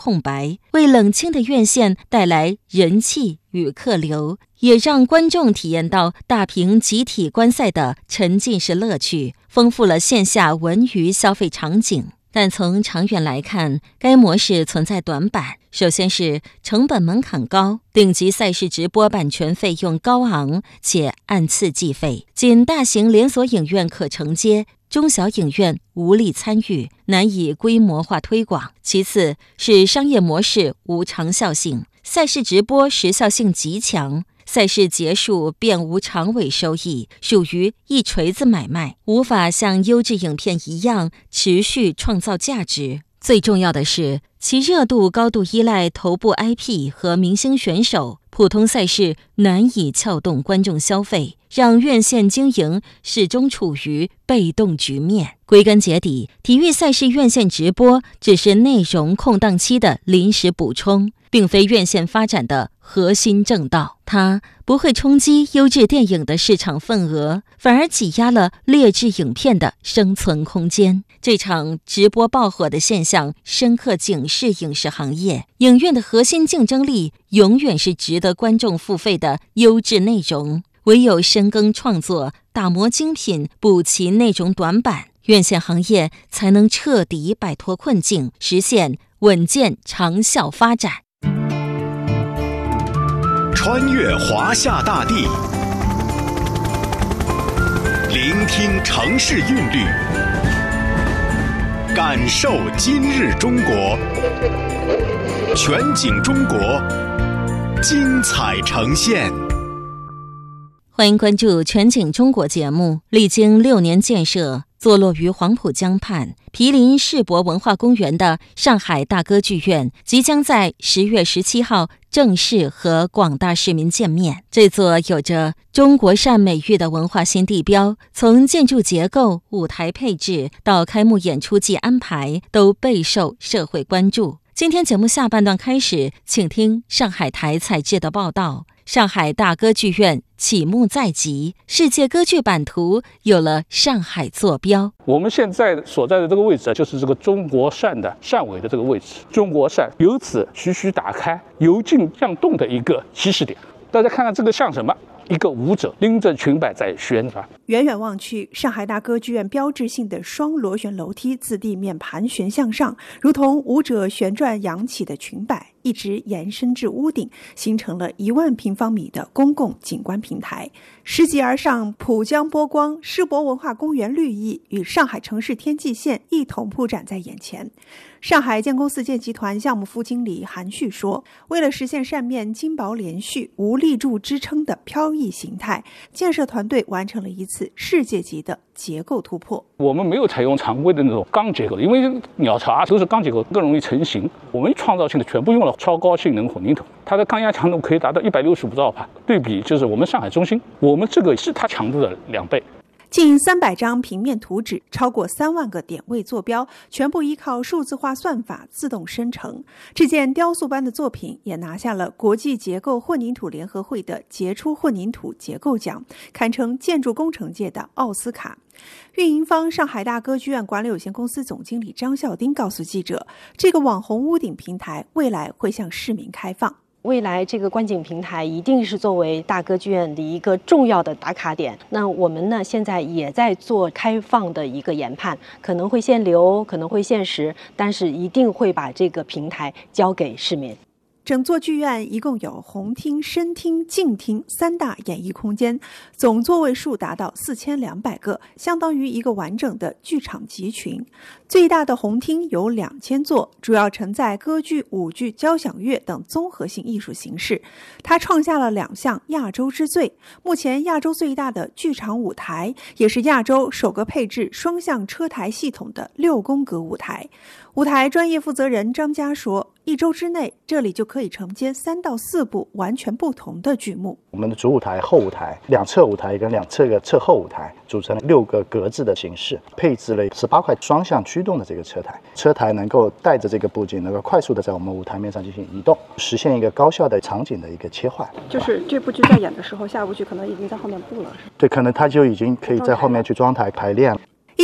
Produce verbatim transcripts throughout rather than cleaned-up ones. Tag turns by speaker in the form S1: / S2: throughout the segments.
S1: 空白，为冷清的院线带来人气与客流，也让观众体验到大屏集体观赛的沉浸式乐趣，丰富了线下文娱消费场景。但从长远来看，该模式存在短板。首先是成本门槛高，顶级赛事直播版权费用高昂，且按次计费，仅大型连锁影院可承接，中小影院无力参与，难以规模化推广。其次是商业模式无长效性，赛事直播时效性极强，赛事结束便无长尾收益，属于一锤子买卖，无法像优质影片一样持续创造价值。最重要的是，其热度高度依赖头部 I P 和明星选手，普通赛事难以撬动观众消费，让院线经营始终处于被动局面。归根结底，体育赛事院线直播只是内容空档期的临时补充，并非院线发展的核心正道。它不会冲击优质电影的市场份额，反而挤压了劣质影片的生存空间。这场直播爆火的现象深刻警示影视行业，影院的核心竞争力永远是值得观众付费的优质内容。唯有深耕创作，打磨精品，补齐内容短板，院线行业才能彻底摆脱困境，实现稳健长效发展。
S2: 穿越华夏大地，聆听城市韵律，感受今日中国。全景中国，精彩呈现。
S1: 欢迎关注全景中国节目。历经六年建设，坐落于黄浦江畔、毗邻世博文化公园的上海大歌剧院，即将在十月十七号正式和广大市民见面。这座有着中国扇美誉的文化新地标，从建筑结构、舞台配置到开幕演出季安排，都备受社会关注。今天节目下半段开始，请听上海台采制的报道。上海大歌剧院启幕在即，世界歌剧版图有了上海坐标。
S3: 我们现在所在的这个位置就是这个中国扇的扇尾的这个位置，中国扇由此徐徐打开，由静向动的一个起始点。大家看看这个像什么？一个舞者拎着裙摆在旋转。
S4: 远远望去，上海大歌剧院标志性的双螺旋楼梯自地面盘旋向上，如同舞者旋转扬起的裙摆，一直延伸至屋顶，形成了一万平方米的公共景观平台。拾级而上，浦江波光、世博文化公园绿意与上海城市天际线一同铺展在眼前。上海建工四建集团项目副经理韩旭说，为了实现扇面金薄连续、无立柱支撑的飘逸形态，建设团队完成了一次世界级的结构突破。
S3: 我们没有采用常规的那种钢结构，因为鸟巢啊都是钢结构，更容易成型。我们创造性的全部用了超高性能混凝土，它的抗压强度可以达到一百六十五兆帕，对比就是我们上海中心，我们这个是它强度的两倍。
S4: 近三百张平面图纸，超过三万个点位坐标，全部依靠数字化算法自动生成。这件雕塑般的作品也拿下了国际结构混凝土联合会的杰出混凝土结构奖，堪称建筑工程界的奥斯卡。运营方上海大歌剧院管理有限公司总经理张孝丁告诉记者，这个网红屋顶平台未来会向市民开放。
S5: 未来这个观景平台一定是作为大歌剧院的一个重要的打卡点。那我们呢，现在也在做开放的一个研判，可能会限流，可能会限时，但是一定会把这个平台交给市民。
S4: 整座剧院一共有红厅、深厅、静厅三大演艺空间，总座位数达到四千两百个，相当于一个完整的剧场集群。最大的红厅有两千座，主要承载歌剧、舞剧、交响乐等综合性艺术形式。它创下了两项亚洲之最，目前亚洲最大的剧场舞台，也是亚洲首个配置双向车台系统的六宫格舞台。舞台专业负责人张佳说，一周之内这里就可以承接三到四部完全不同的剧目。
S6: 我们的主舞台、后舞台、两侧舞台跟两侧的侧后舞台组成了六个格子的形式，配置了十八块双向驱动的这个车台，车台能够带着这个布景能够快速的在我们舞台面上进行移动，实现一个高效的场景的一个切换。
S7: 就是这部剧在演的时候，下部剧可能已经在后面布了。
S6: 对，可能他就已经可以在后面去装台排练。
S4: 一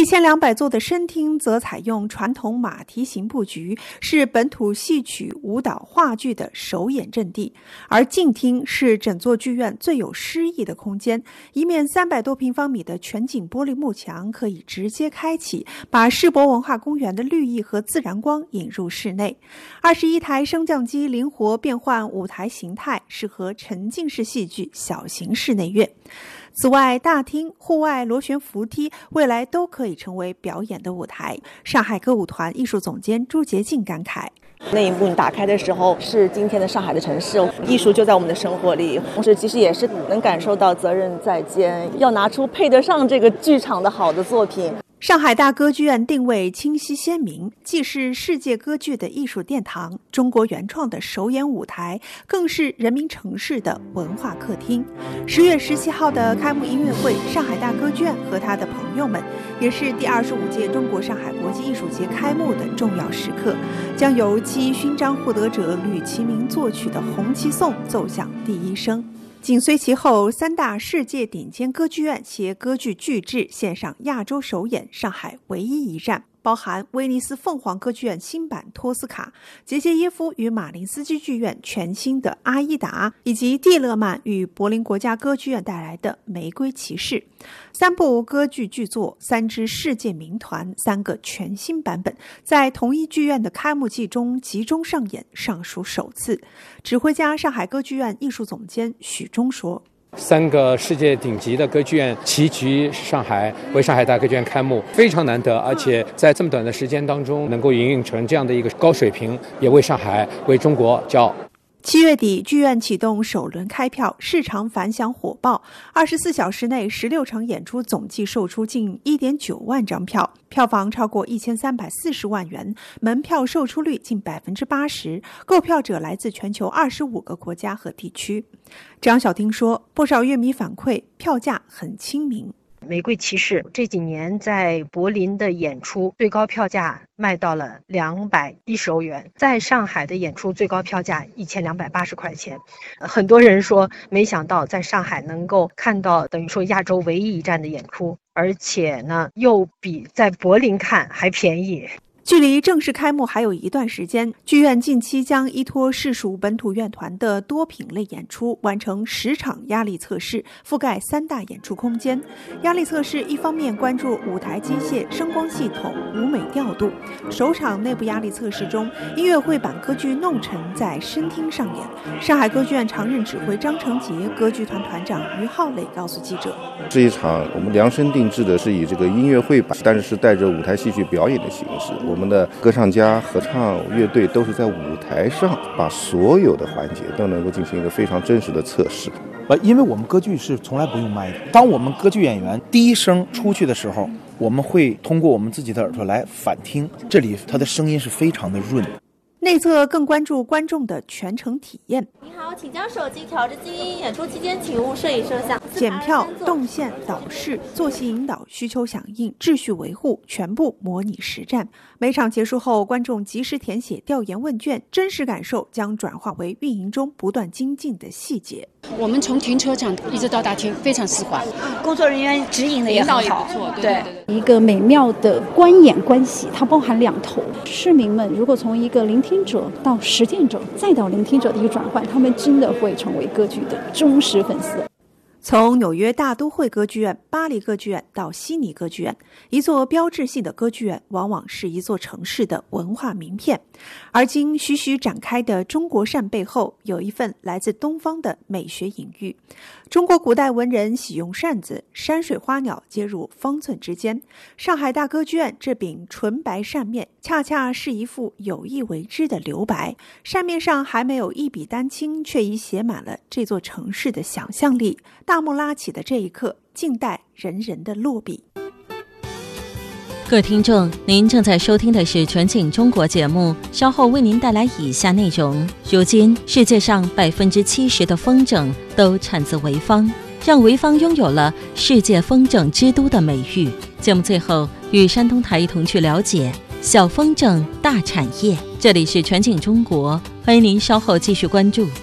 S4: 一千两百座的声厅则采用传统马蹄形布局，是本土戏曲、舞蹈、话剧的首演阵地。而静厅是整座剧院最有诗意的空间，一面三百多平方米的全景玻璃幕墙可以直接开启，把世博文化公园的绿意和自然光引入室内。二十一台升降机灵活变换舞台形态，适合沉浸式戏剧、小型室内乐。此外，大厅、户外螺旋扶梯未来都可以成为表演的舞台。上海歌舞团艺术总监朱洁静感慨：
S7: 那一幕打开的时候，是今天的上海的城市，艺术就在我们的生活里，同时其实也是能感受到责任在肩，要拿出配得上这个剧场的好的作品。
S4: 上海大歌剧院定位清晰鲜明，既是世界歌剧的艺术殿堂，中国原创的首演舞台，更是人民城市的文化客厅。十月十七号的开幕音乐会，上海大歌剧院和他的朋友们，也是第二十五届中国上海国际艺术节开幕的重要时刻，将由七一勋章获得者吕其明作曲的《红旗颂》奏响第一声。紧随其后，三大世界顶尖歌剧院携歌剧巨制献上亚洲首演，上海唯一一站，包含威尼斯凤凰歌剧院新版托斯卡、杰杰耶夫与马林斯基剧院全新的阿依达，以及蒂勒曼与柏林国家歌剧院带来的玫瑰骑士。三部歌剧巨作，三支世界名团，三个全新版本，在同一剧院的开幕季中集中上演，尚属首次。指挥家上海歌剧院艺术总监许忠说：
S8: 三个世界顶级的歌剧院齐聚上海，为上海大歌剧院开幕，非常难得，而且在这么短的时间当中能够营运成这样的一个高水平，也为上海、为中国骄傲。
S4: 七月底，剧院启动首轮开票，市场反响火爆。二十四小时内，十六场演出总计售出近一点九万张票，票房超过一千三百四十万元，门票售出率近百分之八十。购票者来自全球二十五个国家和地区。张晓婷说，不少乐迷反馈，票价很亲民。
S5: 玫瑰骑士这几年在柏林的演出最高票价卖到了两百一十欧元，在上海的演出最高票价一千两百八十块钱。很多人说没想到在上海能够看到等于说亚洲唯一一站的演出，而且呢又比在柏林看还便宜。
S4: 距离正式开幕还有一段时间，剧院近期将依托市属本土院团的多品类演出，完成十场压力测试，覆盖三大演出空间。压力测试一方面关注舞台机械、声光系统、舞美调度。首场内部压力测试中，音乐会版歌剧《弄臣》在声厅上演。上海歌剧院常任指挥张成杰、歌剧团团长于浩磊告诉记者：
S9: 这一场我们量身定制的是以这个音乐会版，但是是带着舞台戏剧表演的形式。我们的歌唱家、合唱乐队都是在舞台上把所有的环节都能够进行一个非常真实的测试。
S10: 呃，因为我们歌剧是从来不用麦的，当我们歌剧演员第一声出去的时候，我们会通过我们自己的耳朵来反听，这里它的声音是非常的润。
S4: 内侧更关注观众的全程体验。
S11: 您好，请将手机调至静音，演出期间请勿摄影摄像。
S4: 检票、动线、导视、坐席引导、需求响应、秩序维护，全部模拟实战。每场结束后，观众及时填写调研问卷，真实感受将转化为运营中不断精进的细节。
S12: 我们从停车场一直到大厅非常丝滑，
S13: 工作人员指引的也很好，
S12: 引导也不错。对对对对，
S14: 一个美妙的观演关系，它包含两头。市民们如果从一个聆听者到实践者，再到聆听者的一个转换，他们真的会成为歌剧的忠实粉丝。
S4: 从纽约大都会歌剧院、巴黎歌剧院到悉尼歌剧院，一座标志性的歌剧院往往是一座城市的文化名片。而今徐徐展开的中国扇背后，有一份来自东方的美学隐喻。中国古代文人喜用扇子，山水花鸟皆入方寸之间。上海大歌剧院这柄纯白扇面，恰恰是一幅有意为之的留白。扇面上还没有一笔丹青，却已写满了这座城市的想象力。大幕拉起的这一刻，静待人人的落笔。
S1: 各位听众，您正在收听的是全景中国节目，稍后为您带来以下内容。如今，世界上百分之七十的风筝都产自潍坊，让潍坊拥有了世界风筝之都的美誉。节目最后，与山东台一同去了解小风筝大产业。这里是全景中国，欢迎您稍后继续关注。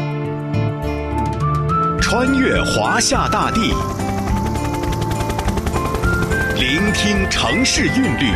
S2: 穿越华夏大地， 聆听城市韵律，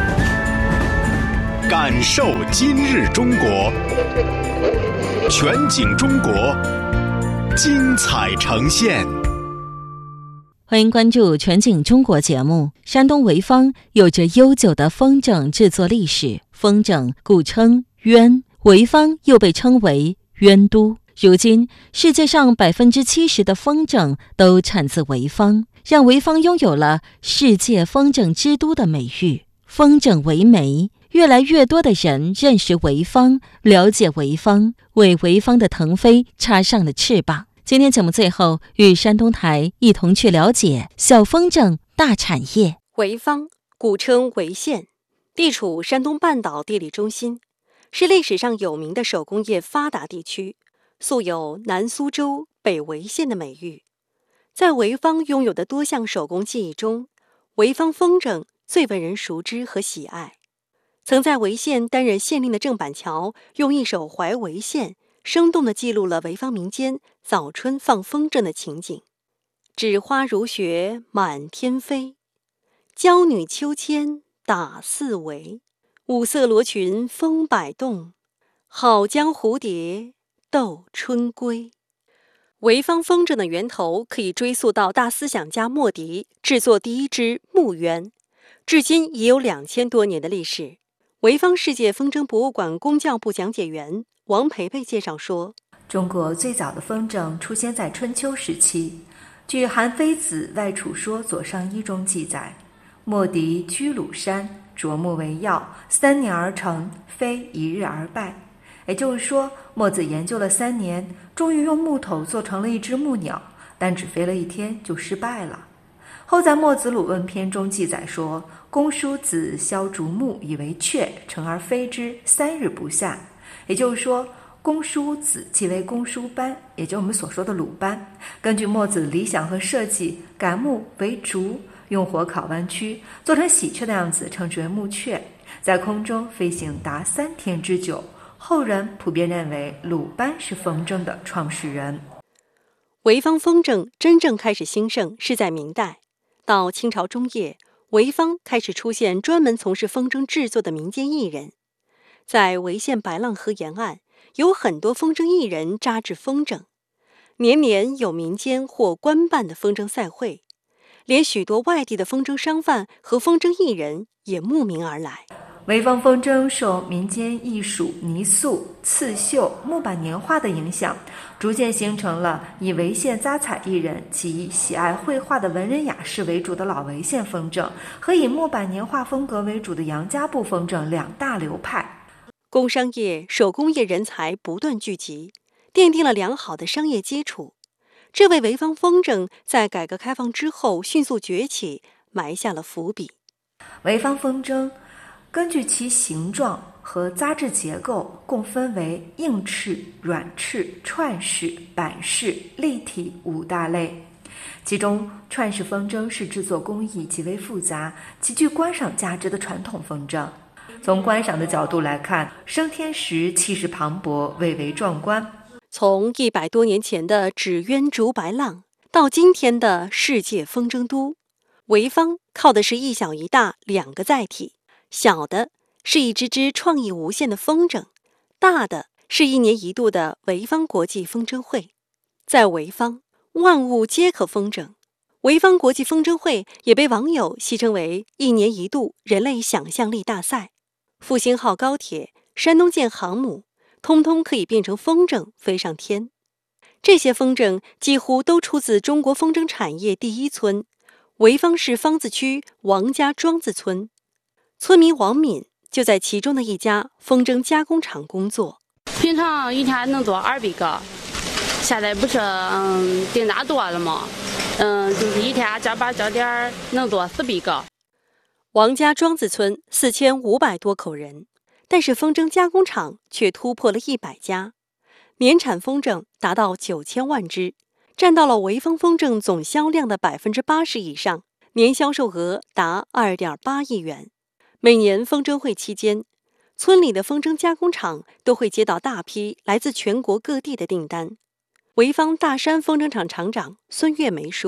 S2: 感受今日中国，全景中国，精彩呈现。
S1: 欢迎关注全景中国节目。山东潍坊有着悠久的风筝制作历史，风筝古称鸢，潍坊又被称为鸢都。如今，世界上百分之七十的风筝都产自潍坊，让潍坊拥有了世界风筝之都的美誉。风筝为媒，越来越多的人认识潍坊，了解潍坊，为潍坊的腾飞插上了翅膀。今天节目最后，与山东台一同去了解小风筝大产业。
S15: 潍坊古称潍县，地处山东半岛地理中心，是历史上有名的手工业发达地区，素有南苏州、北潍县的美誉。在潍坊拥有的多项手工技艺中，潍坊风筝最为人熟知和喜爱。曾在潍县担任县令的郑板桥，用一首《怀潍县》生动地记录了潍坊民间早春放风筝的情景。纸花如雪满天飞，娇女秋千打四围，五色罗裙风摆动，好将蝴蝶斗春归。潍坊风筝的源头可以追溯到大思想家莫迪制作第一只木鸢，至今已有两千多年的历史。潍坊世界风筝博物馆工教部讲解员王培培介绍说，
S16: 中国最早的风筝出现在春秋时期，据韩非子《外储说左上一》中记载，莫迪居鲁山，啄木为药，三年而成，非一日而败。也就是说，墨子研究了三年，终于用木头做成了一只木鸟，但只飞了一天就失败了。后在《墨子鲁问篇》中记载说，公叔子削竹木以为雀，乘而飞之，三日不下。也就是说，公叔子即为公叔班，也就是我们所说的鲁班，根据墨子的理想和设计，改木为竹，用火烤弯曲，做成喜鹊的样子，称之为木雀，在空中飞行达三天之久。后人普遍认为鲁班是风筝的创始人。
S15: 潍坊风筝真正开始兴盛是在明代，到清朝中叶，潍坊开始出现专门从事风筝制作的民间艺人。在潍县白浪河沿岸，有很多风筝艺人扎制风筝，年年有民间或官办的风筝赛会，连许多外地的风筝商贩和风筝艺人也慕名而来。
S16: 潍坊风筝受民间艺术泥塑、刺绣、木板年画的影响，逐渐形成了以潍县扎彩艺人及以喜爱绘画的文人雅士为主的老潍县风筝，和以木板年画风格为主的杨家埠风筝两大流派。
S15: 工商业、手工业人才不断聚集，奠定了良好的商业基础，这为潍坊风筝在改革开放之后迅速崛起埋下了伏笔。
S16: 潍坊风筝根据其形状和扎制结构，共分为硬式、软式、串式、板式、立体五大类。其中，串式风筝是制作工艺极为复杂、极具观赏价值的传统风筝。从观赏的角度来看，升天时气势磅礴，蔚为壮观。
S15: 从一百多年前的纸鸢逐白浪，到今天的世界风筝都，潍坊靠的是一小一大两个载体。小的是一只只创意无限的风筝，大的是一年一度的潍坊国际风筝会。在潍坊，万物皆可风筝。潍坊国际风筝会也被网友戏称为一年一度人类想象力大赛。复兴号高铁、山东舰航母，通通可以变成风筝飞上天。这些风筝几乎都出自中国风筝产业第一村——潍坊市方子区王家庄子村。村民王敏就在其中的一家风筝加工厂工作。
S17: 平常一天能做二百个，现在不是嗯订单多了吗？嗯，就是一天加班加点能做四百个。
S15: 王家庄子村四千五百多口人，但是风筝加工厂却突破了一百家，年产风筝达到九千万只，占到了潍坊风筝总销量的百分之八十以上，年销售额达二点八亿元。每年风筝会期间，村里的风筝加工厂都会接到大批来自全国各地的订单。潍坊大山风筝厂厂长孙月梅说：“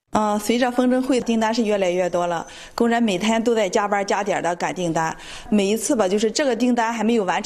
S18: 嗯、呃，随着风筝会订单是越来越多了，工人每天都在加班加点的赶订单，每一次吧，就是这个订单还没有完成。